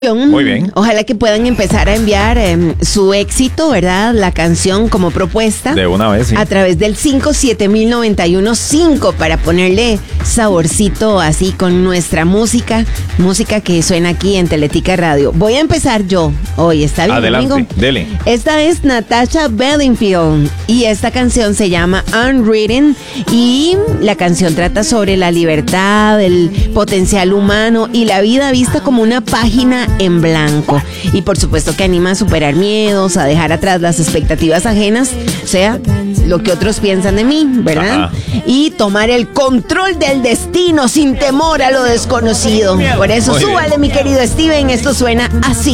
Muy bien. Ojalá que puedan empezar a enviar su éxito, ¿verdad? La canción como propuesta. De una vez, sí. A través del 5709115 para ponerle saborcito así con nuestra música. Música que suena aquí en Teletica Radio. Voy a empezar yo hoy, ¿está bien, Adelante, amigo? dele. Esta es Natasha Bedingfield y esta canción se llama Unwritten y la canción trata sobre la libertad, el potencial humano y la vida vista como una página en blanco. Y por supuesto que anima a superar miedos, a dejar atrás las expectativas ajenas, sea lo que otros piensan de mí, ¿verdad? Ajá. Y tomar el control del destino sin temor a lo desconocido. Por eso Muy bien. súbale, mi querido Steven, esto suena así.